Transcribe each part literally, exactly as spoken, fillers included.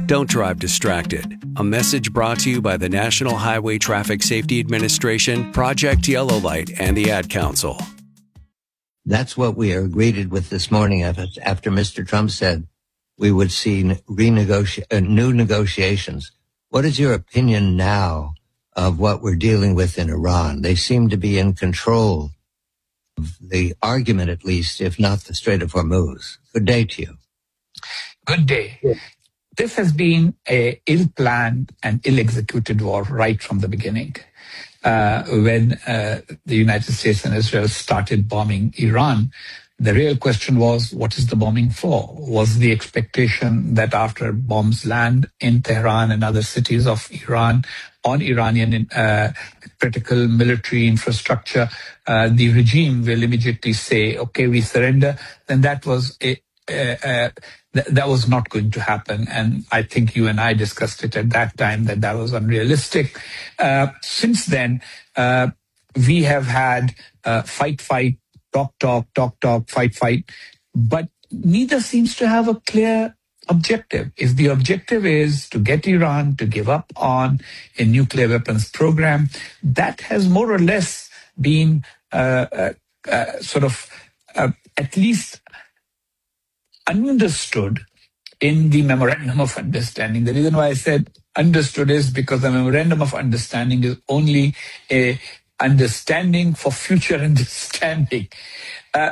Don't drive distracted. A message brought to you by the National Highway Traffic Safety Administration, Project Yellow Light, and the Ad Council. That's what we are greeted with this morning after Mister Trump said we would see renegoti- uh, new negotiations. What is your opinion now of what we're dealing with in Iran? They seem to be in control of the argument, at least, if not the Strait of Hormuz. Good day to you. Good day. Yeah. This has been a ill-planned and ill-executed war right from the beginning. Uh, when uh, the United States and Israel started bombing Iran, the real question was, what is the bombing for? Was the expectation that after bombs land in Tehran and other cities of Iran on Iranian uh, critical military infrastructure, uh, the regime will immediately say, okay, we surrender? Then that was a Uh, uh, th- that was not going to happen. And I think you and I discussed it at that time that that was unrealistic. Uh, since then, uh, we have had uh, fight, fight, talk, talk, talk, talk, fight, fight. But neither seems to have a clear objective. If the objective is to get Iran to give up on a nuclear weapons program, that has more or less been uh, uh, uh, sort of uh, at least understood in the Memorandum of Understanding. The reason why I said understood is because the Memorandum of Understanding is only a understanding for future understanding. Uh,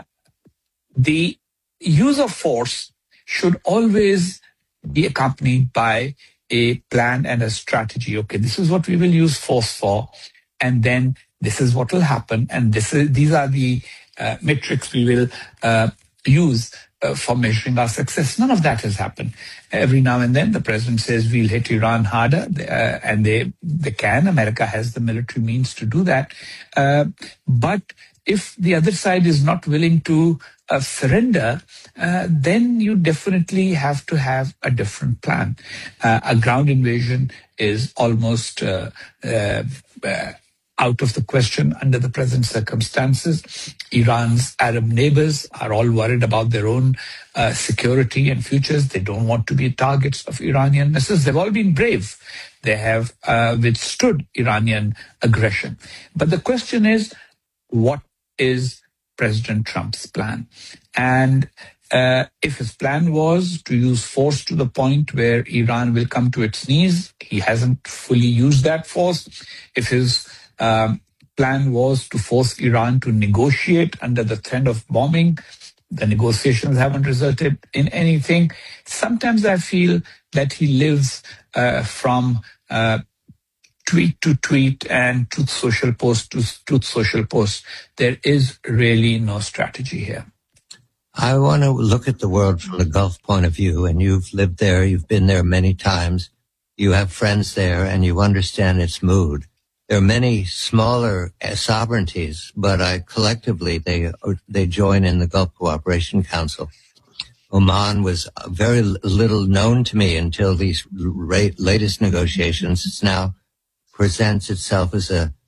the use of force should always be accompanied by a plan and a strategy. Okay, this is what we will use force for, and then this is what will happen, and this is these are the uh, metrics we will uh, use Uh, for measuring our success. None of that has happened. Every now and then the president says we'll hit Iran harder, uh, and they they can. America has the military means to do that. Uh, but if the other side is not willing to uh, surrender, uh, then you definitely have to have a different plan. Uh, a ground invasion is almost uh, uh, uh, out of the question under the present circumstances. Iran's Arab neighbors are all worried about their own uh, security and futures. They don't want to be targets of Iranian missiles. They've all been brave. They have uh, withstood Iranian aggression. But the question is, what is President Trump's plan? And uh, if his plan was to use force to the point where Iran will come to its knees, he hasn't fully used that force. If his Um, plan was to force Iran to negotiate under the threat of bombing, the negotiations haven't resulted in anything. Sometimes I feel that he lives uh, from uh, tweet to tweet and truth social post to truth social post. There is really no strategy here. I want to look at the world from the Gulf point of view, and you've lived there, you've been there many times, you have friends there, and you understand its mood. There are many smaller sovereignties, but I, collectively they they join in the Gulf Cooperation Council. Oman was very little known to me until these latest negotiations. It now presents itself as a